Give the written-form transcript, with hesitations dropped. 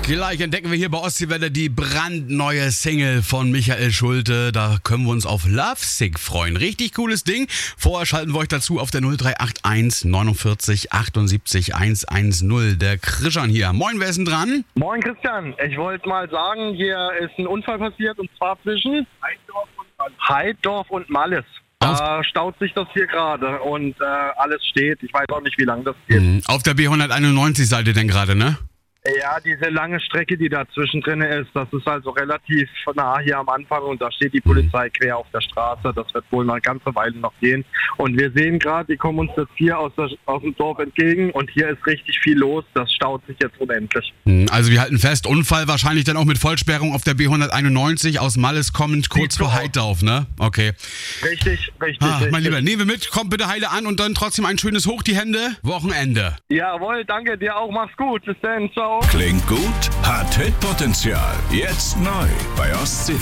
Gleich entdecken wir hier bei Ostseewelle die brandneue Single von Michael Schulte. Da können wir uns auf Lovesick freuen. Richtig cooles Ding. Vorher schalten wir euch dazu auf der 0381 49 78 110. Der Christian hier. Moin, wer ist denn dran? Moin Christian, ich wollte mal sagen, hier ist ein Unfall passiert und zwar zwischen Heiddorf und Malles. Da staut sich das hier gerade und alles steht. Ich weiß auch nicht, wie lange das geht. Auf der B191 seid ihr denn gerade, ne? Ja, diese lange Strecke, die da zwischendrin ist, das ist also relativ nah hier am Anfang und da steht die Polizei quer auf der Straße. Das wird wohl noch eine ganze Weile noch gehen. Und wir sehen gerade, die kommen uns jetzt hier aus dem Dorf entgegen und hier ist richtig viel los. Das staut sich jetzt unendlich. Also wir halten fest, Unfall wahrscheinlich dann auch mit Vollsperrung auf der B191 aus Malles kommend, kurz vor Heiddorf, ne? Okay. Richtig. Mein Lieber, nehmen wir mit, kommt bitte heile an und dann trotzdem ein schönes Hoch die Hände. Wochenende. Jawohl, danke dir auch. Mach's gut. Bis dann. Ciao. Klingt gut, hat Hitpotenzial. Jetzt neu bei Ostseewelle.